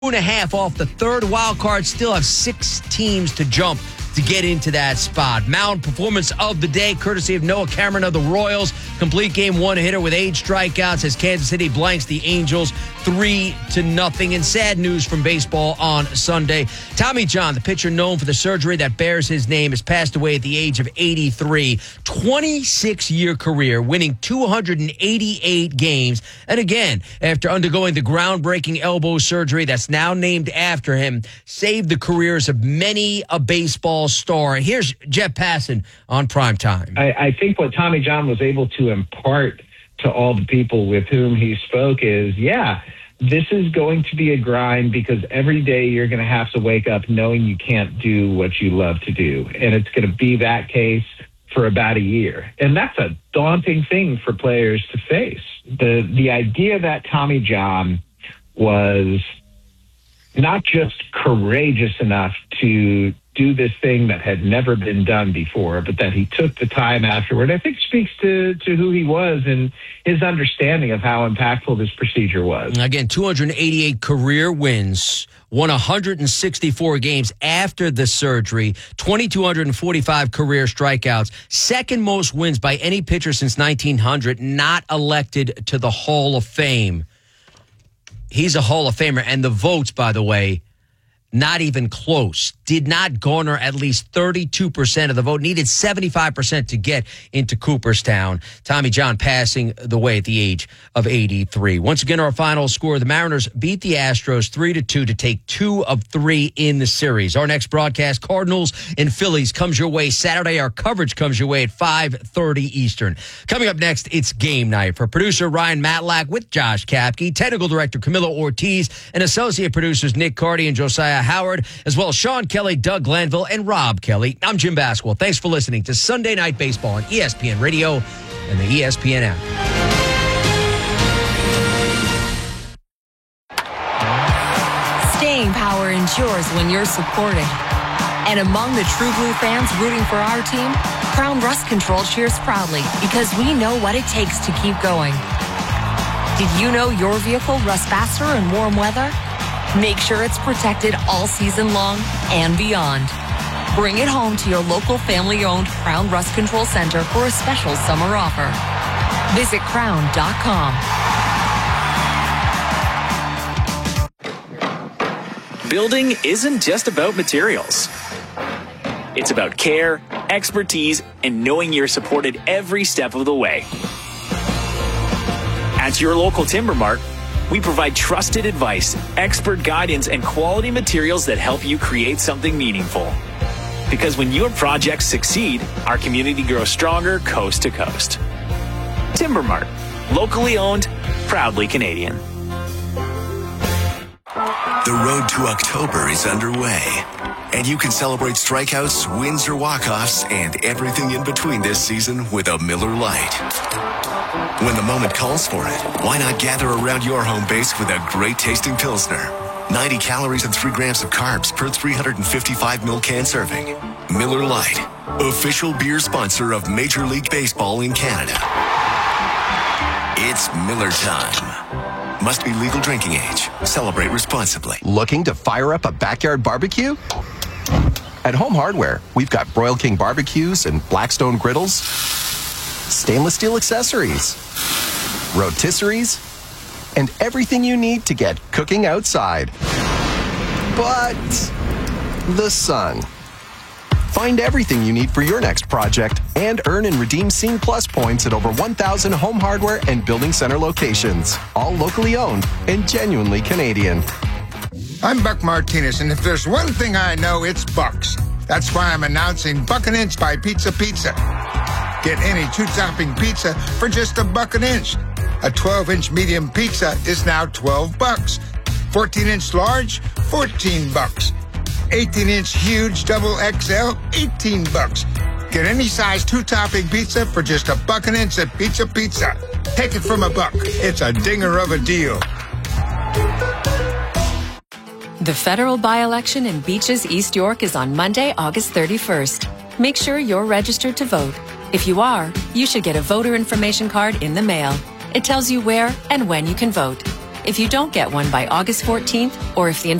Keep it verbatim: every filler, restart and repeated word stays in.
and a half off the third wild card. Still have six teams to jump to get into that spot. Mound performance of the day, courtesy of Noah Cameron of the Royals. Complete game one hitter with eight strikeouts as Kansas City blanks the Angels three to nothing. And sad news from baseball on Sunday. Tommy John, the pitcher known for the surgery that bears his name, has passed away at the age of eighty-three. twenty-six-year career, winning two hundred eighty-eight games. And again, after undergoing the groundbreaking elbow surgery that's now named after him, saved the careers of many a baseball star. Here's Jeff Passan on Primetime. I, I think what Tommy John was able to impart to all the people with whom he spoke is, yeah, this is going to be a grind because every day you're going to have to wake up knowing you can't do what you love to do. And it's going to be that case for about a year. And that's a daunting thing for players to face. The, the idea that Tommy John was not just courageous enough to do this thing that had never been done before, but that he took the time afterward, I think speaks to, to who he was and his understanding of how impactful this procedure was. Again, two hundred eighty-eight career wins, won one hundred sixty-four games after the surgery, two thousand two hundred forty-five career strikeouts, second most wins by any pitcher since nineteen hundred, not elected to the Hall of Fame. He's a Hall of Famer, and the votes, by the way, not even close. Did not garner at least thirty-two percent of the vote. Needed seventy-five percent to get into Cooperstown. Tommy John passing the way at the age of eighty-three. Once again, our final score, the Mariners beat the Astros three to two to take two of three in the series. Our next broadcast, Cardinals and Phillies, comes your way Saturday. Our coverage comes your way at five thirty Eastern. Coming up next, it's game night. For producer Ryan Matlack with Josh Kapke, technical director Camilo Ortiz, and associate producers Nick Carty and Josiah Howard, as well as Sean Kelly, Doug Glanville, and Rob Kelly. I'm Jim Basquil. Thanks for listening to Sunday Night Baseball on E S P N Radio and the E S P N app. Staying power ensures when you're supported. And among the True Blue fans rooting for our team, Crown Rust Control cheers proudly because we know what it takes to keep going. Did you know your vehicle rusts faster in warm weather? Make sure it's protected all season long and beyond. Bring it home to your local family-owned Crown Rust Control Center for a special summer offer. Visit crown dot com. Building isn't just about materials. It's about care, expertise, and knowing you're supported every step of the way. At your local Timber Mart, we provide trusted advice, expert guidance, and quality materials that help you create something meaningful. Because when your projects succeed, our community grows stronger coast to coast. Timber Mart, locally owned, proudly Canadian. The road to October is underway, and you can celebrate strikeouts, wins, or walk-offs, and everything in between this season with a Miller Lite. When the moment calls for it, why not gather around your home base with a great-tasting Pilsner? ninety calories and three grams of carbs per three hundred fifty-five milliliter can serving. Miller Lite, official beer sponsor of Major League Baseball in Canada. It's Miller time. Must be legal drinking age. Celebrate responsibly. Looking to fire up a backyard barbecue? At Home Hardware, we've got Broil King barbecues and Blackstone griddles, stainless steel accessories, rotisseries, and everything you need to get cooking outside. But the sun. Find everything you need for your next project and earn and redeem Scene Plus points at over one thousand Home Hardware and Building Center locations. All locally owned and genuinely Canadian. I'm Buck Martinez, and if there's one thing I know, it's Bucks. That's why I'm announcing Buck an Inch by Pizza Pizza. Get any two-topping pizza for just a buck an inch. A twelve-inch medium pizza is now twelve bucks. fourteen-inch large, fourteen bucks. eighteen-inch huge double X L, eighteen bucks. Get any size two-topping pizza for just a buck an inch at Pizza Pizza. Take it from a buck. It's a dinger of a deal. The federal by-election in Beaches, East York is on Monday, August thirty-first. Make sure you're registered to vote. If you are, you should get a voter information card in the mail. It tells you where and when you can vote. If you don't get one by August fourteenth, or if the